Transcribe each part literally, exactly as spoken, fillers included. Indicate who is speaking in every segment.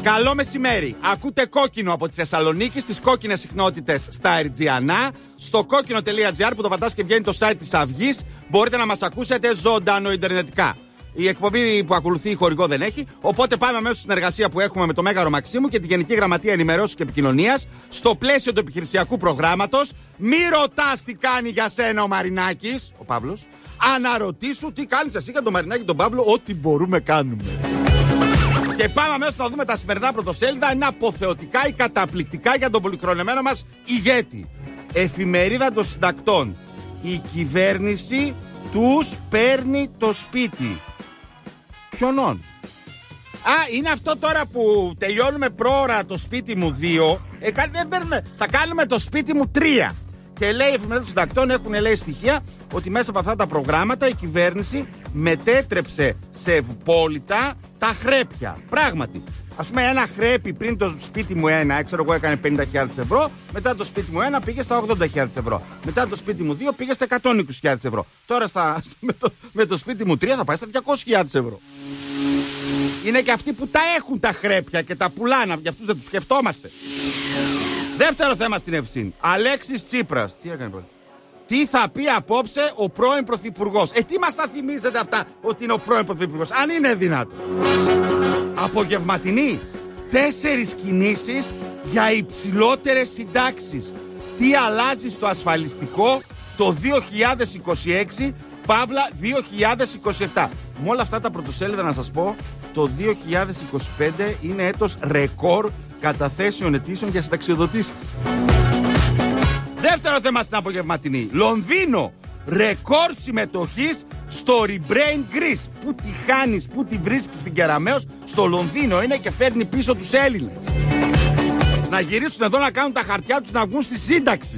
Speaker 1: Καλό μεσημέρι. Ακούτε Κόκκινο από τη Θεσσαλονίκη στις κόκκινες συχνότητες στα Ερτζιανά. Στο κόκκινο τελεία τζι άρ που το πατάς και βγαίνει το site της Αυγής. Μπορείτε να μας ακούσετε ζωντανό ιντερνετικά. Η εκπομπή που ακολουθεί χορηγό δεν έχει. Οπότε πάμε αμέσως στην συνεργασία που έχουμε με το Μέγαρο Μαξίμου και τη Γενική Γραμματεία Ενημερώσεως και Επικοινωνίας. Στο πλαίσιο του επιχειρησιακού προγράμματος. Μη ρωτάς τι κάνει για σένα ο Μαρινάκης, ο Παύλος. Αναρωτήσου τι κάνεις εσύ για τον Μαρινάκη τον Παύλο. Ό,τι μπορούμε κάνουμε. Και πάμε αμέσως να δούμε τα σημερινά πρωτοσέλιδα. Είναι αποθεωτικά ή καταπληκτικά για τον πολυχρονεμένο μας ηγέτη. Εφημερίδα των συντακτών. Η κυβέρνηση τους παίρνει το σπίτι. Ποιονών? Α, είναι αυτό τώρα που τελειώνουμε πρόωρα το σπίτι μου δύο. Ε, δεν παίρνουμε, θα κάνουμε το σπίτι μου τρία. Και λέει η εφημερίδα των συντακτών, έχουν λέει στοιχεία ότι μέσα από αυτά τα προγράμματα η κυβέρνηση μετέτρεψε σε ευπόλυτα τα χρέπια. Πράγματι. Ας πούμε, ένα χρέπι πριν το σπίτι μου ένα, ξέρω εγώ, έκανε πενήντα χιλιάδες ευρώ. Μετά το σπίτι μου ένα πήγε στα ογδόντα χιλιάδες ευρώ. Μετά το σπίτι μου δύο πήγε στα εκατόν είκοσι χιλιάδες ευρώ. Τώρα στα, με, το, με το σπίτι μου τρία θα πάει στα διακόσιες χιλιάδες ευρώ. Είναι και αυτοί που τα έχουν τα χρέπια και τα πουλάνε. Για αυτούς δεν τους σκεφτόμαστε. Δεύτερο θέμα στην Ευσύν. Αλέξης Τσίπρας. Τι έκανε πάλι? Τι θα πει απόψε ο πρώην πρωθυπουργός? Ε, τι μας τα θυμίζετε αυτά ότι είναι ο πρώην πρωθυπουργός, αν είναι δυνατό? Απογευματινή. Τέσσερις κινήσεις για υψηλότερες συντάξεις. Τι αλλάζει στο ασφαλιστικό το δύο χιλιάδες είκοσι έξι παύλα δύο χιλιάδες είκοσι επτά. Με όλα αυτά τα πρωτοσέλιδα να σας πω, το δύο χιλιάδες είκοσι πέντε είναι έτος ρεκόρ καταθέσεων αιτήσεων για συνταξιοδοτήσεις. Δεύτερο θέμα στην απογευματινή. Λονδίνο. Ρεκόρ συμμετοχής στο Rebrain Greece. Πού τη χάνεις, πού τη βρίσκεις στην Κεραμέως? Στο Λονδίνο είναι και φέρνει πίσω τους Έλληνες. Να γυρίσουν εδώ να κάνουν τα χαρτιά τους να βγουν στη σύνταξη.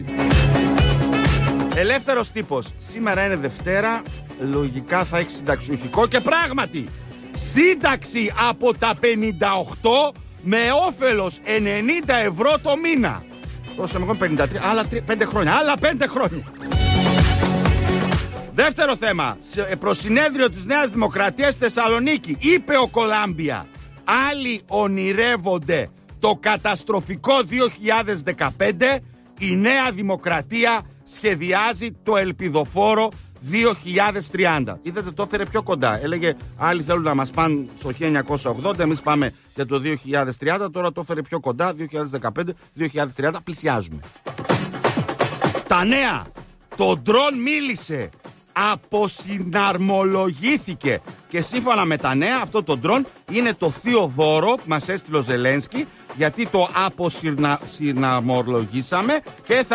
Speaker 1: Ελεύθερος τύπος. Σήμερα είναι Δευτέρα. Λογικά θα έχει συνταξιουχικό και πράγματι σύνταξη από τα πενήντα οκτώ με όφελος ενενήντα ευρώ το μήνα. Τόσο εγώ πενήντα τρία, άλλα πέντε χρόνια, άλλα πέντε χρόνια. Δεύτερο θέμα, προς συνέδριο της Νέας Δημοκρατίας στη Θεσσαλονίκη, είπε ο Κολάμπια, άλλοι ονειρεύονται το καταστροφικό δύο χιλιάδες δεκαπέντε, η Νέα Δημοκρατία σχεδιάζει το ελπιδοφόρο δύο χιλιάδες τριάντα. Είδατε, το έφερε πιο κοντά. Έλεγε άλλοι θέλουν να μας πάνε στο χίλια εννιακόσια ογδόντα, εμείς πάμε για το δύο χιλιάδες τριάντα. Τώρα το έφερε πιο κοντά, δύο χιλιάδες δεκαπέντε δύο χιλιάδες τριάντα. Πλησιάζουμε. Τα νέα. Το ντρόν μίλησε. Αποσυναρμολογήθηκε. Και σύμφωνα με τα νέα, αυτό το ντρόν είναι το θείο δώρο που μας έστειλε ο Ζελένσκι, γιατί το αποσυναρμολογήσαμε και θα